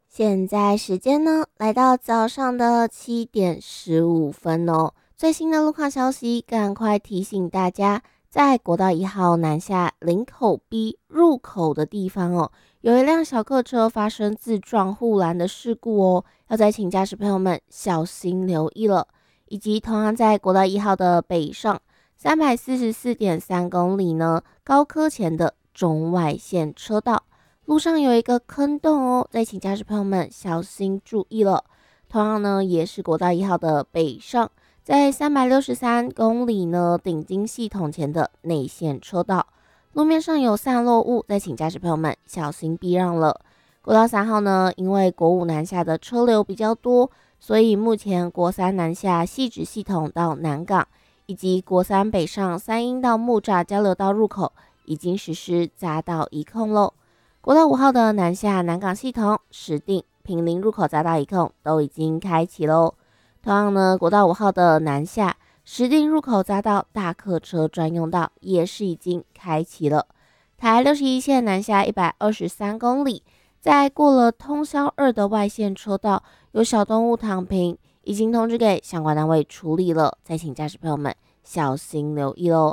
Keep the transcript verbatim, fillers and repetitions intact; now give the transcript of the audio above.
现在时间呢，来到早上的七点十五分哦。最新的路况消息，赶快提醒大家，在国道一号南下林口 B 入口的地方哦，有一辆小客车发生自撞护栏的事故哦，要再请驾驶朋友们小心留意了。以及同样在国道一号的北上三百四十四点三公里呢，高科前的中外线车道。路上有一个坑洞哦，再请驾驶朋友们小心注意了。同样呢，也是国道一号的北上，在三百六十三公里呢，顶金系统前的内线车道，路面上有散落物，再请驾驶朋友们小心避让了。国道三号呢，因为国五南下的车流比较多，所以目前国三南下汐止系统到南港，以及国三北上三鹰到木栅交流道入口，已经实施匝道移控喽。国道五号的南下南港系统、石碇、平林入口匝道移控都已经开启喽。同样呢，国道五号的南下石碇入口匝道大客车专用道也是已经开启了。台六十一线南下一百二十三公里，在过了通霄二的外线车道有小动物躺平，已经通知给相关单位处理了，再请驾驶朋友们小心留意喽。